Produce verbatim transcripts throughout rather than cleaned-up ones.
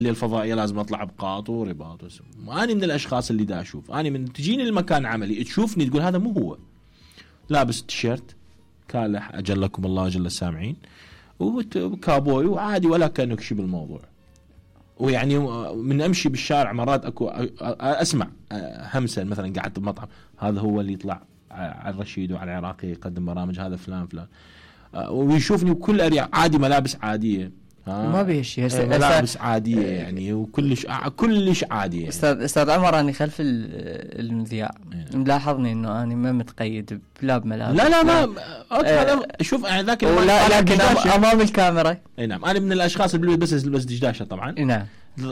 الفضائية لازم أطلع بقاط ورباط وسم. أنا من الأشخاص اللي دا أشوف، أنا من تجيني المكان عملي تشوفني تقول هذا مو هو، لابس تيشيرت كالح أجلكم الله أجل السامعين وكابوي وعادي ولا كأنه شيء بالموضوع. ويعني من أمشي بالشارع مرات أكو أسمع همسة مثلا قعدت بمطعم، هذا هو اللي يطلع على الرشيد وعلى العراقي يقدم برامج، هذا فلان فلان، ويشوفني بكل أرياف عادي ملابس عادية، ما بيه شيء ملابس عادية يعني وكلش كلش عادية يعني. استاذ استاذ عمر أنا خلف المذياع ملاحظني إنه أنا ما متقيد بلا بملابس. لا لا ما أه شوف ذاك لكن أمام الكاميرا. أي نعم أنا من الأشخاص اللي بس بس دشداشة طبعا. نعم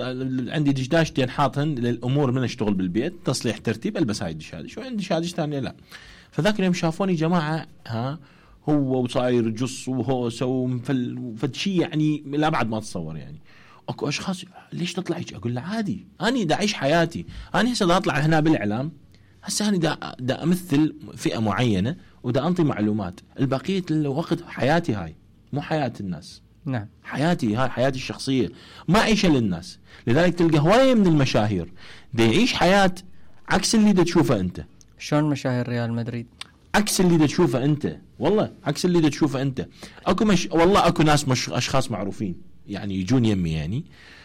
عندي دشداشتين حاطهن للأمور من أشتغل بالبيت تصليح ترتيب ألبس هاي الدشادش، شو عندي دشادش ثانية لا. فذاك اليوم شافوني جماعة ها هو وصاير جص وهوس ومفل فدشي يعني لا بعد ما تصور يعني. اكو اشخاص ليش تطلع هيك؟ اقول له عادي اني دا اعيش حياتي، اني هسه دا اطلع هنا بالاعلام، هسه اني دا دا امثل فئه معينه ودا انطي معلومات، البقيه الوقت حياتي هاي مو حياه الناس. نعم حياتي هاي حياتي الشخصيه ما اعيشها للناس. لذلك تلقى هوايه من المشاهير دا يعيش حياه عكس اللي دا تشوفه انت. شلون مشاهير ريال مدريد؟ عكس اللي دا تشوفه انت، والله عكس اللي دا تشوفه انت. اكو مش والله اكو ناس مش اشخاص معروفين يعني يجون يمي يعني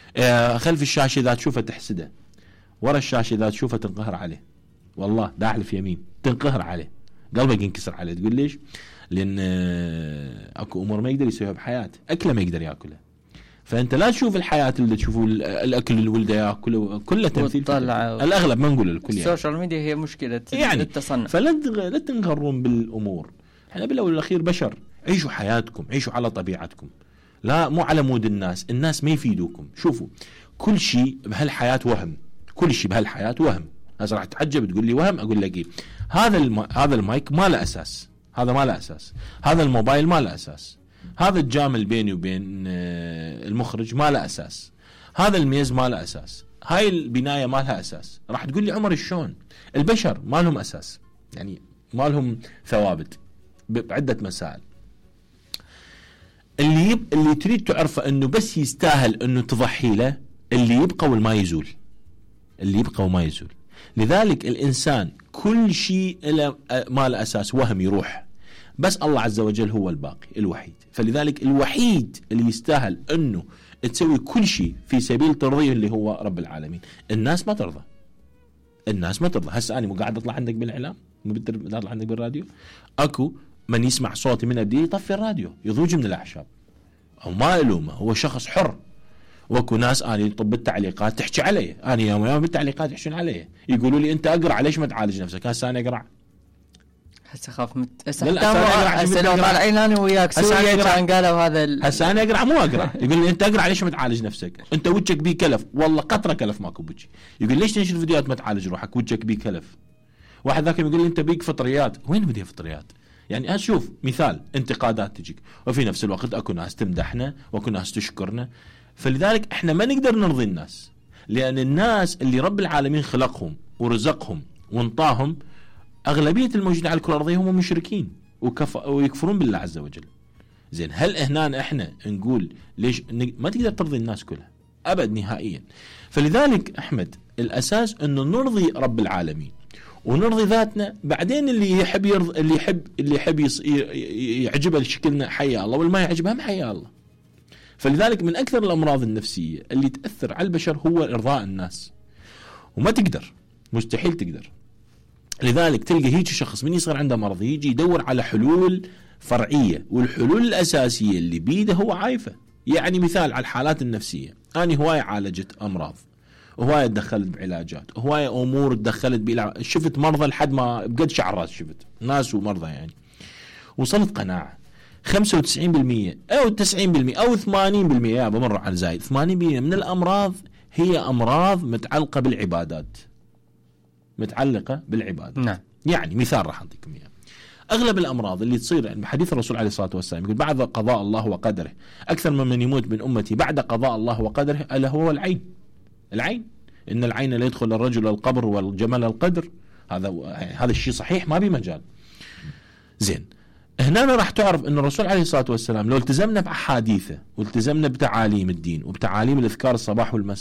آه خلف الشاشه اذا تشوفه تحسده، ورا الشاشه اذا تشوفه تنقهر عليه، والله دا احلف يمين تنقهر عليه، قلبك ينكسر عليه. تقول ليش؟ لان آه اكو امور ما يقدر يسويها بحياته، اكله ما يقدر ياكلها. فانت لا تشوف الحياه اللي تشوفوا الاكل اللي ولده ياكله كله تمثيل، الاغلب ما نقول الكل يعني. السوشيال ميديا هي مشكله يعني التصنع، فلا لا تنغرون بالامور. احنا بالاول والاخير بشر، عيشوا حياتكم، عيشوا على طبيعتكم، لا مو على مود الناس. الناس ما يفيدوكم. شوفوا كل شيء بهالحياه وهم، كل شيء بهالحياه وهم. هسه راح تحجب تقول لي وهم، اقول لك إيه؟ هذا الم... هذا المايك ما له اساس، هذا ما له اساس، هذا الموبايل ما له اساس، هذا الجامل بيني وبين المخرج ما له أساس، هذا الميز ما له أساس، هاي البناية ما لها أساس. راح تقول لي عمر شلون؟ البشر ما لهم أساس، يعني ما لهم ثوابت بعدة مسائل. اللي يب... اللي تريد تعرفه أنه بس يستاهل أنه تضحي له اللي يبقى والما يزول، اللي يبقى وما يزول. لذلك الإنسان كل شيء ما له أساس وهم يروح، بس الله عز وجل هو الباقي الوحيد. فلذلك الوحيد اللي يستاهل أنه تسوي كل شيء في سبيل ترضيه اللي هو رب العالمين. الناس ما ترضى، الناس ما ترضى. هسه أنا مو قاعد أطلع عندك بالإعلام، مو أطلع عندك بالراديو، أكو من يسمع صوتي من أبدي يطفي الراديو يضوج من الأعشاب، أو ما ألومه، هو شخص حر. واكو ناس أنا طب بالتعليقات تحكي علي، أنا يوم يوم بالتعليقات يحشون علي، يقولوا لي أنت أقرأ ليش ما تعالج نفسك؟ هسه أنا أقرأ، هسه خاف مت هسه لو طالعين انا وياك سويا كان قالوا هذا ال... هسه انا اقرا مو اقرا. يقول لي انت اقرا ليش ما تعالج نفسك؟ انت وجهك بيه كلف، والله قطره كلف ماكو بوجهي. يقول ليش تنشر فيديوهات ما تعالج روحك وجهك بيه كلف؟ واحد ذاك يقول لي انت بيك فطريات، وين بدي فطريات؟ يعني اشوف مثال انتقادات تجيك، وفي نفس الوقت اكو ناس تمدحنا واكو ناس تشكرنا. فلذلك احنا ما نقدر نرضي الناس، لان الناس اللي رب العالمين خلقهم ورزقهم وانطاهم أغلبية الموجودين على الكرة الأرضية هم مشركين وكف... ويكفرون بالله عز وجل. زين هل هنا احنا نقول ليش ما تقدر ترضي الناس كلها؟ أبد نهائيا. فلذلك أحمد الأساس أنه نرضي رب العالمين ونرضي ذاتنا، بعدين اللي يحب يرض... اللي يحب اللي يحب يص... يعجبه شكلنا حيا الله، والما يعجبه هم حيا الله. فلذلك من أكثر الأمراض النفسية اللي تأثر على البشر هو إرضاء الناس، وما تقدر، مستحيل تقدر. لذلك تلقى هيك شخص من يصير عنده مرض يجي يدور على حلول فرعية، والحلول الأساسية اللي بيده هو عايفة. يعني مثال على الحالات النفسية، أنا هواية عالجت أمراض، هواية تدخلت بعلاجات، هواية أمور تدخلت بعلاج، شفت مرضى لحد ما بقد شعر راس، شفت ناس ومرضى يعني. وصلت قناعة خمسة وتسعين بالمئة أو تسعين بالمئة أو ثمانين بالمئة، يا بمر على زايد ثمانين بالمئة من الأمراض هي أمراض متعلقة بالعبادات، متعلقة بالعبادة. نعم. يعني مثال راح أعطيكم إياه. أغلب الأمراض اللي تصير يعني بحديث الرسول عليه الصلاة والسلام يقول بعد قضاء الله وقدره أكثر ممن يموت من أمتي بعد قضاء الله وقدره ألا هو العين. العين، إن العين لا يدخل الرجل القبر والجمل القدر. هذا هذا الشيء صحيح ما بمجال. زين هنا راح تعرف أن الرسول عليه الصلاة والسلام لو التزمنا بأحاديثه والتزمنا بتعاليم الدين وبتعاليم الأذكار الصباح والمساء